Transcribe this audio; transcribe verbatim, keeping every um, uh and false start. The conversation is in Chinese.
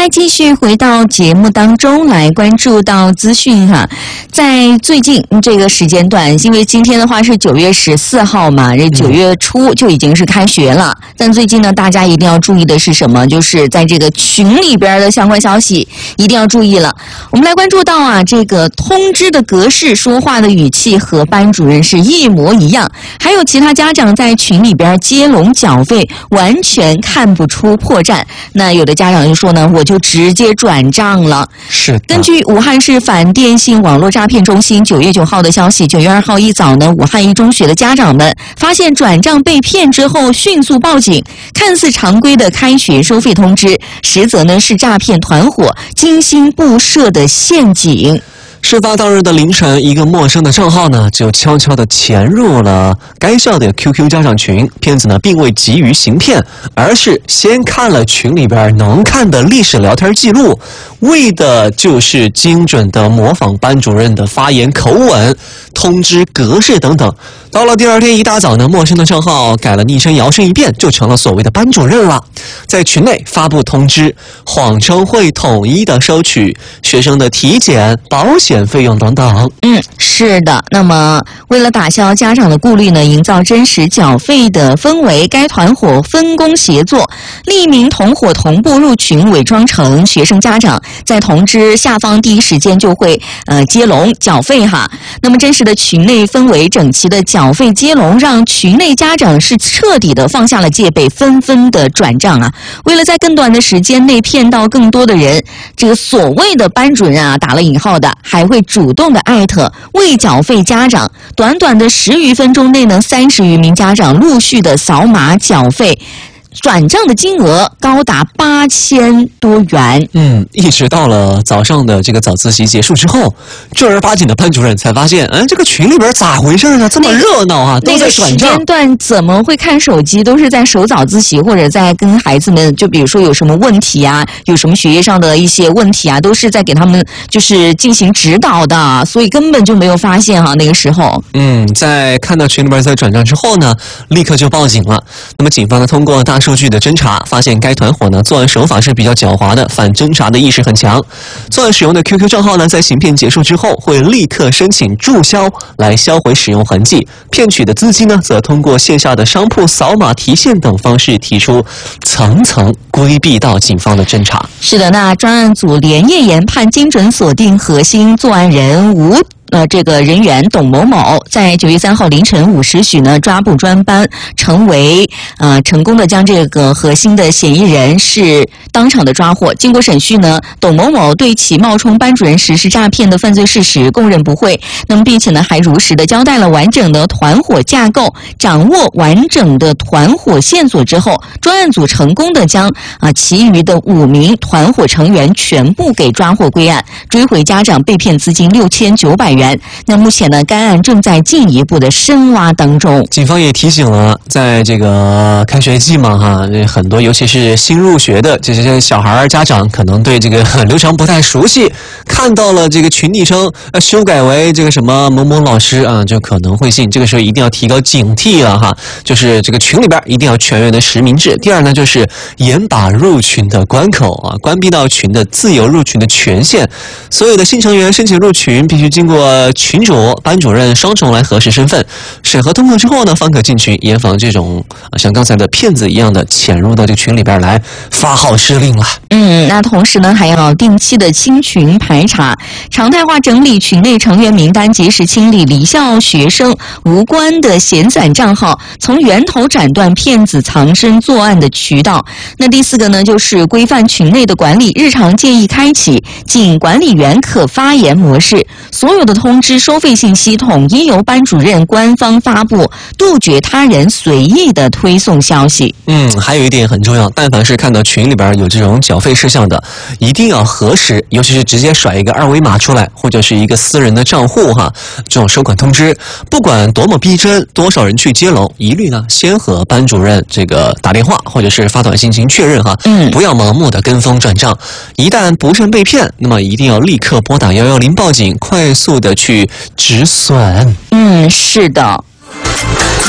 来继续回到节目当中来关注到资讯哈，在最近这个时间段，因为今天的话是九月十四号嘛，这九月初就已经是开学了。但最近呢，大家一定要注意的是什么？就是在这个群里边的相关消息一定要注意了。我们来关注到啊，这个通知的格式、说话的语气和班主任是一模一样，还有其他家长在群里边接龙缴费，完全看不出破绽。那有的家长就说呢，我就直接转账了。 是的。 根据武汉市反电信网络诈骗中心九月九号的消息，九月二号一早呢，武汉一中学的家长们发现转账被骗之后，迅速报警。看似常规的开学收费通知，实则呢是诈骗团伙精心布设的陷阱。 事发当日的凌晨，一个陌生的账号呢，就悄悄地潜入了该校的 Q Q 家长群。骗子呢，并未急于行骗，而是先看了群里边能看的历史聊天记录，为的就是精准地模仿班主任的发言口吻、通知格式等等。到了第二天一大早呢，陌生的账号改了昵称，摇身一变就成了所谓的班主任了，在群内发布通知，谎称会统一的收取学生的体检、保险费用等等。 嗯，是的。那么为了打消家长的顾虑呢，营造真实缴费的氛围，该团伙分工协作，匿名同伙同步入群，伪装成学生家长，在通知下方第一时间就会呃接龙缴费哈。那么真实的群内氛围，整齐的缴费接龙，让群内家长是彻底的放下了戒备，纷纷的转账啊。为了在更短的时间内骗到更多的人，这个所谓的班主任啊，打了引号的，还会主动的艾特未缴费家长，短短的十余分钟内呢，三十余名家长陆续的扫码缴费。转账的金额高达八千多元。嗯， 一直到了早上的这个早自习结束之后，正儿八经的班主任才发现，嗯，这个群里边咋回事呢？这么热闹啊，都在转账。那个时间段怎么会看手机？都是在守早自习，或者在跟孩子们，就比如说有什么问题啊，有什么学业上的一些问题啊，都是在给他们就是进行指导的，所以根本就没有发现哈、啊。那个时候， 嗯，在看到群里边在转账之后呢，立刻就报警了。那么警方呢，通过大数据的侦查，发现该团伙呢作案手法是比较狡猾的，反侦查的意识很强。作案使用的 Q Q 账号呢，在行骗结束之后，会立刻申请注销来销毁使用痕迹。骗取的资金呢，则通过线下的商铺扫码提现等方式提出，层层规避到警方的侦查。 是的，那专案组连夜研判，精准锁定核心作案人吴。呃，这个人员董某某在九月三号凌晨五时许呢，抓捕专班，成为呃成功的将这个核心的嫌疑人是当场的抓获。经过审讯呢，董某某对其冒充班主任实施诈骗的犯罪事实供认不讳。那么，并且呢，还如实的交代了完整的团伙架构，掌握完整的团伙线索之后，专案组成功的将啊、呃、其余的五名团伙成员全部给抓获归案，追回家长被骗资金六千九百元。那目前呢，该案正在进一步的深挖当中。 警方也提醒了，在这个开学季嘛，哈，很多尤其是新入学的这些小孩家长，可能对这个流程不太熟悉，看到了这个群昵称呃修改为这个什么某某老师啊，就可能会信。这个时候一定要提高警惕了哈，就是这个群里边一定要全员的实名制。第二呢，就是严把入群的关口啊，关闭到群的自由入群的权限。所有的新成员申请入群，必须经过群主、班主任双重来核实身份，审核通过之后呢，方可进群，严防这种像刚才的骗子一样的潜入到这个群里边来发号施令了。 嗯，那同时呢，还要定期的清群排查，常态化整理群内成员名单，及时清理离校学生无关的闲散账号，从源头斩断骗子藏身作案的渠道。那第四个呢，就是规范群内的管理，日常建议开启仅管理员可发言模式，所有的通知收费信息统一由班主任官方发布，杜绝他人随意的推送消息。 嗯，还有一点很重要，但凡是看到群里边有这种缴费事项的，一定要核实，尤其是直接甩一个二维码出来，或者是一个私人的账户哈，这种收款通知，不管多么逼真，多少人去接龙，一律呢先和班主任这个打电话或者是发短信进行确认哈，嗯，不要盲目的跟风转账，一旦不慎被骗，那么一定要立刻拨打一一零报警，快速的去止损。 嗯，是的。